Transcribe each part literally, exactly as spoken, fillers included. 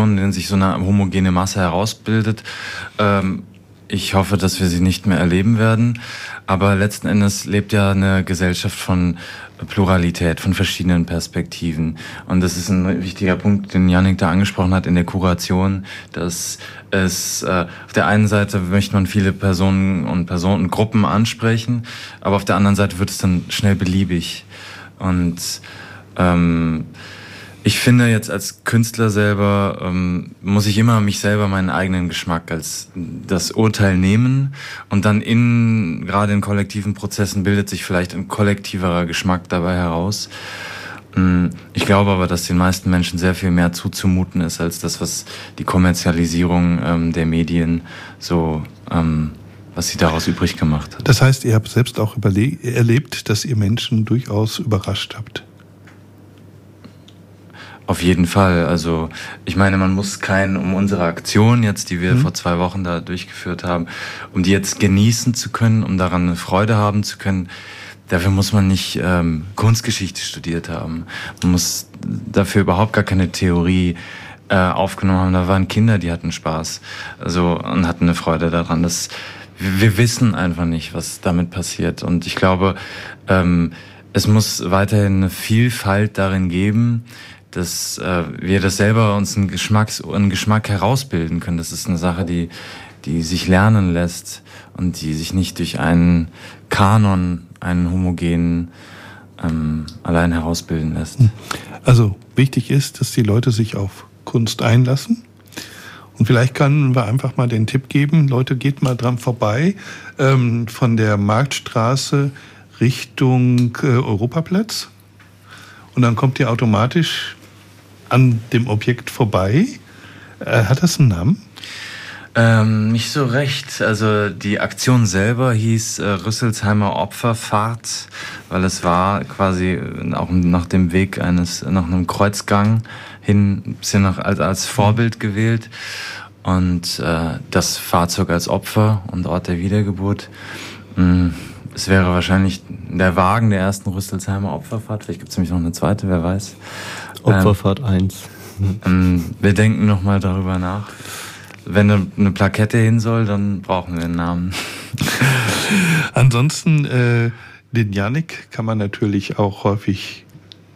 Situationen, in denen sich so eine homogene Masse herausbildet. Ähm, Ich hoffe, dass wir sie nicht mehr erleben werden. Aber letzten Endes lebt ja eine Gesellschaft von Pluralität, von verschiedenen Perspektiven. Und das ist ein wichtiger Punkt, den Yannick da angesprochen hat in der Kuration, dass es äh, auf der einen Seite möchte man viele Personen und Personengruppen ansprechen, aber auf der anderen Seite wird es dann schnell beliebig. Und ähm, ich finde jetzt als Künstler selber, ähm, muss ich immer mich selber meinen eigenen Geschmack als das Urteil nehmen und dann in, gerade in kollektiven Prozessen bildet sich vielleicht ein kollektiverer Geschmack dabei heraus. Ich glaube aber, dass den meisten Menschen sehr viel mehr zuzumuten ist, als das, was die Kommerzialisierung ähm, der Medien so, ähm, was sie daraus übrig gemacht hat. Das heißt, ihr habt selbst auch überle- erlebt, dass ihr Menschen durchaus überrascht habt. Auf jeden Fall. Also ich meine, man muss kein, um unsere Aktion jetzt, die wir mhm. vor zwei Wochen da durchgeführt haben, um die jetzt genießen zu können, um daran eine Freude haben zu können, dafür muss man nicht ähm, Kunstgeschichte studiert haben. Man muss dafür überhaupt gar keine Theorie äh, aufgenommen haben. Da waren Kinder, die hatten Spaß, also und hatten eine Freude daran. Das, wir, wir wissen einfach nicht, was damit passiert. Und ich glaube, ähm, es muss weiterhin eine Vielfalt darin geben, dass äh, wir das selber uns einen, Geschmacks, einen Geschmack herausbilden können. Das ist eine Sache, die, die sich lernen lässt und die sich nicht durch einen Kanon, einen homogenen, ähm, allein herausbilden lässt. Also wichtig ist, dass die Leute sich auf Kunst einlassen. Und vielleicht können wir einfach mal den Tipp geben, Leute, geht mal dran vorbei, ähm, von der Marktstraße Richtung äh, Europaplatz. Und dann kommt ihr automatisch an dem Objekt vorbei. Äh, hat das einen Namen? Ähm, nicht so recht. Also die Aktion selber hieß äh, Rüsselsheimer Opferfahrt, weil es war quasi auch nach dem Weg eines, nach einem Kreuzgang hin, ein bisschen nach, als, als Vorbild gewählt. Und äh, das Fahrzeug als Opfer und Ort der Wiedergeburt. Mh, Es wäre wahrscheinlich der Wagen der ersten Rüsselsheimer Opferfahrt. Vielleicht gibt es nämlich noch eine zweite, wer weiß. Opferfahrt ähm, eins. Ähm, wir denken nochmal darüber nach. Wenn eine, eine Plakette hin soll, dann brauchen wir einen Namen. Ansonsten, äh, den Yannick kann man natürlich auch häufig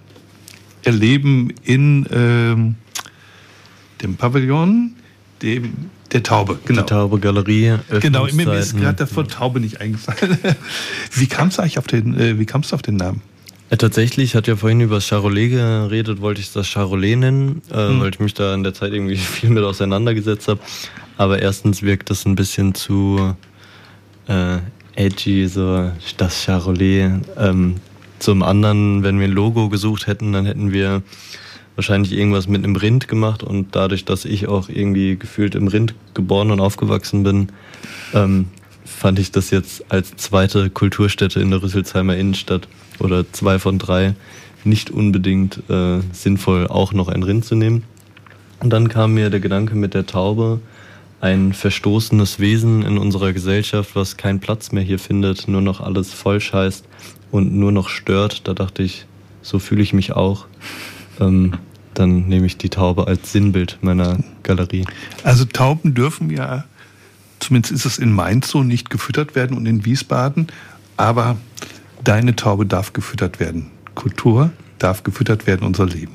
erleben in ähm, dem Pavillon, dem der Taube, genau. Die Taube Galerie. Genau, mir ist gerade davor Taube nicht eingefallen. Wie kam es eigentlich auf den, äh, wie kamst du auf den Namen? Ja, tatsächlich, ich hatte ja vorhin über das Charolais geredet, wollte ich das Charolais nennen, äh, hm. weil ich mich da in der Zeit irgendwie viel mit auseinandergesetzt habe. Aber erstens wirkt das ein bisschen zu äh, edgy, so das Charolais. Ähm, zum anderen, wenn wir ein Logo gesucht hätten, dann hätten wir wahrscheinlich irgendwas mit einem Rind gemacht, und dadurch, dass ich auch irgendwie gefühlt im Rind geboren und aufgewachsen bin, ähm, fand ich das jetzt als zweite Kulturstätte in der Rüsselsheimer Innenstadt oder zwei von drei nicht unbedingt äh, sinnvoll, auch noch ein Rind zu nehmen. Und dann kam mir der Gedanke mit der Taube, ein verstoßenes Wesen in unserer Gesellschaft, was keinen Platz mehr hier findet, nur noch alles voll scheißt und nur noch stört. Da dachte ich, so fühle ich mich auch. Ähm, dann nehme ich die Taube als Sinnbild meiner Galerie. Also Tauben dürfen ja, zumindest ist es in Mainz so, nicht gefüttert werden und in Wiesbaden, aber deine Taube darf gefüttert werden. Kultur darf gefüttert werden, unser Leben.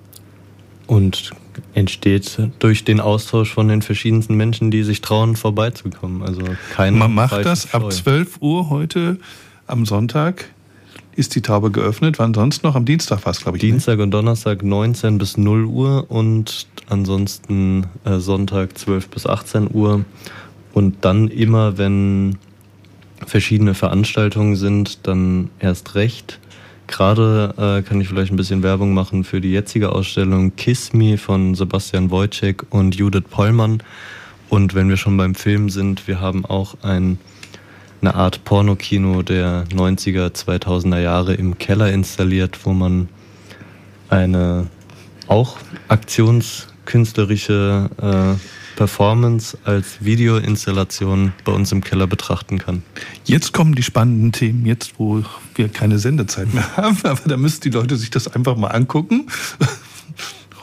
Und entsteht durch den Austausch von den verschiedensten Menschen, die sich trauen, vorbeizukommen. Also kein Man macht das ab zwölf Uhr heute am Sonntag. Ist die Taube geöffnet? Wann sonst noch? Am Dienstag war es, glaube ich. Dienstag und Donnerstag neunzehn bis null Uhr und ansonsten äh, Sonntag zwölf bis achtzehn Uhr. Und dann immer, wenn verschiedene Veranstaltungen sind, dann erst recht. Gerade äh, kann ich vielleicht ein bisschen Werbung machen für die jetzige Ausstellung Kiss Me von Sebastian Wojcik und Judith Pollmann. Und wenn wir schon beim Film sind, wir haben auch ein eine Art Pornokino der neunziger, zweitausender Jahre im Keller installiert, wo man eine auch aktionskünstlerische äh, Performance als Videoinstallation bei uns im Keller betrachten kann. Jetzt kommen die spannenden Themen, jetzt wo wir keine Sendezeit mehr haben, aber da müssen die Leute sich das einfach mal angucken.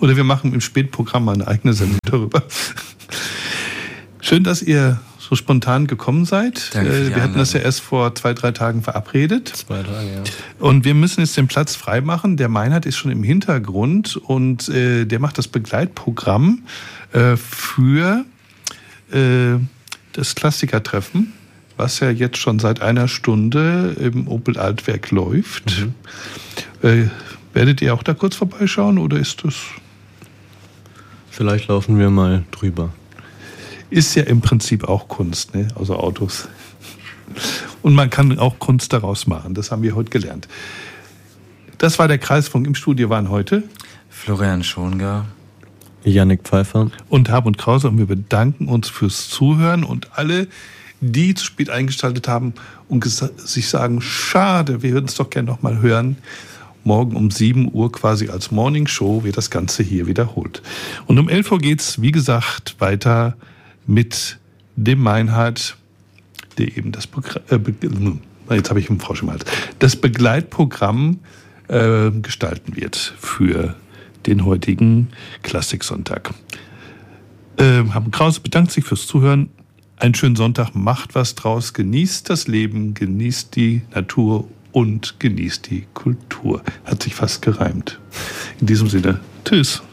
Oder wir machen im Spätprogramm mal eine eigene Sendung darüber. Schön, dass ihr so spontan gekommen seid. Danke für die wir hatten Einladung. das ja erst vor zwei, drei Tagen verabredet. Zwei Tage, ja. Und wir müssen jetzt den Platz freimachen. Der Meinhard ist schon im Hintergrund und äh, der macht das Begleitprogramm äh, für äh, das Klassikertreffen, was ja jetzt schon seit einer Stunde im Opel Altwerk läuft. Mhm. Äh, werdet ihr auch da kurz vorbeischauen oder ist das... Vielleicht laufen wir mal drüber. Ist ja im Prinzip auch Kunst, ne? Also Autos. Und man kann auch Kunst daraus machen. Das haben wir heute gelernt. Das war der Kreisfunk. Im Studio waren heute Florian Schongar, Yannick Pfeiffer und Hab und Krause. Und wir bedanken uns fürs Zuhören und alle, die zu spät eingeschaltet haben und sich sagen, schade, wir würden es doch gerne noch mal hören. Morgen um sieben Uhr quasi als Morning Show wird das Ganze hier wiederholt. Und um elf Uhr geht's, wie gesagt, weiter mit dem Meinhard, der eben das Progr- äh, Be- jetzt habe ich einen Frosch im Hals, das Begleitprogramm äh, gestalten wird für den heutigen Klassiksonntag. Äh, Haben Krause bedankt sich fürs Zuhören. Einen schönen Sonntag, macht was draus, genießt das Leben, genießt die Natur und genießt die Kultur. Hat sich fast gereimt. In diesem Sinne, tschüss.